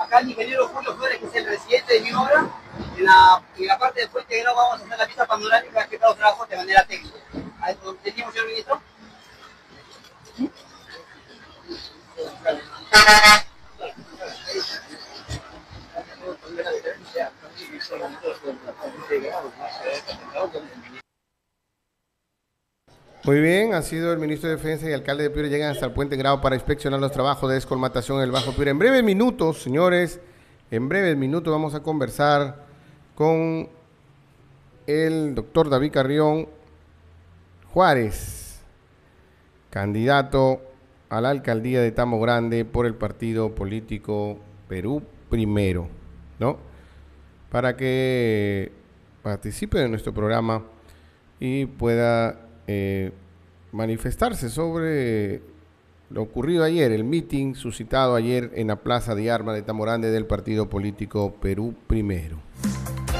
acá el ingeniero Julio Flores, que es el residente de mi obra. En la parte de Fuente Grau vamos a hacer la vista panorámica que todos trabajos de manera técnica. ¿Entendimos, señor ministro? Muy bien, ha sido el ministro de Defensa y el alcalde de Piura. Llegan hasta el Puente Grau para inspeccionar los trabajos de descolmatación en el Bajo Piura. En breves minutos, señores, en breves minutos vamos a conversar con el doctor David Carrión Juárez, candidato a la alcaldía de Tamo Grande por el partido político Perú Primero, ¿no? Para que participe en nuestro programa y pueda manifestarse sobre lo ocurrido ayer, el meeting suscitado ayer en la Plaza de Armas de Tamo Grande del partido político Perú Primero.